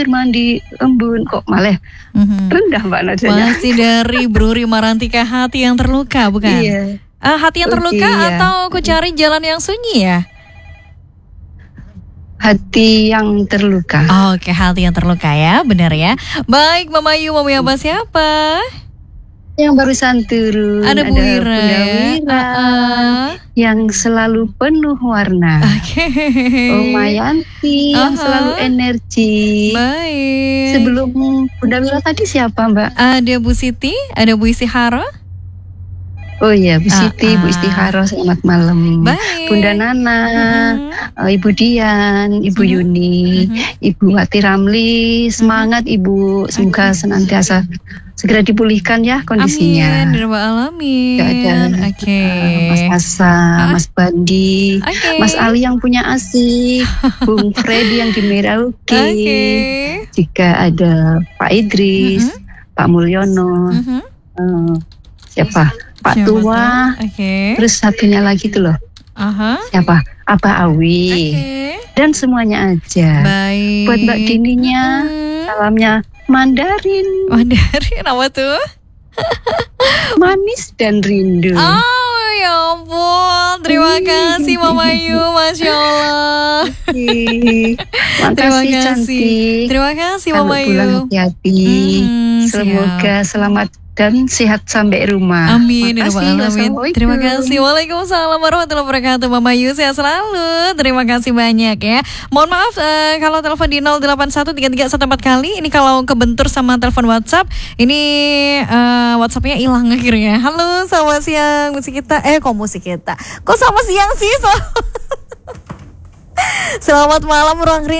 mandi embun kok malah rendah Mbak nadanya. Masih dari Bro Rima Rantika, Hati yang Terluka, bukan? Iya. Hati yang Terluka atau Ku Cari Jalan yang Sunyi ya? Hati yang Terluka. Oke, Hati yang Terluka ya, benar ya. Baik, Mama Yu, mau apa siapa? Yang barusan turun ada Bu Wira, Bunda Wira yang selalu penuh warna. Oma Yanti yang selalu energi. Baik. Sebelum Bunda Wira tadi siapa Mbak? Ada Bu Siti, ada Bu Istihara. Oh iya, Bu Siti, Bu Istihara, selamat malam. Baik. Bunda Nana, Ibu Dian, Ibu Yuni, Ibu Wati Ramli, semangat Ibu, semoga senantiasa segera dipulihkan ya kondisinya. Amin, Rabbal Alamin. Gak ada Mas Asa, Mas Bandi, Mas Ali yang punya Asih, Bung Freddy yang di Merauke, jika ada Pak Idris, Pak Mulyono, siapa? Pak Tua, terus satunya lagi tuh loh. Siapa? Abah Awi. Dan semuanya aja. Baik. Buat Mbak Dininya, salamnya Mandarin. Mandarin apa tuh? Manis dan rindu. Oh ya ampun, terima kasih Mama Yu, Masya Allah. Terima kasih. Terima kasih Mama Yu. Pulang hati-hati. Semoga selamat dan sehat sampai rumah. Amin. Terima kasih. Waalaikumsalam warahmatullahi wabarakatuh. Mama Yu, sehat selalu. Terima kasih banyak ya. Mohon maaf kalau telepon di 081331 kali. Ini kalau kebentur sama telepon WhatsApp. Ini WhatsAppnya hilang akhirnya. Halo, selamat siang musik kita. Kok musik kita? Kok selamat siang sih? Selamat malam Ruang Rindu.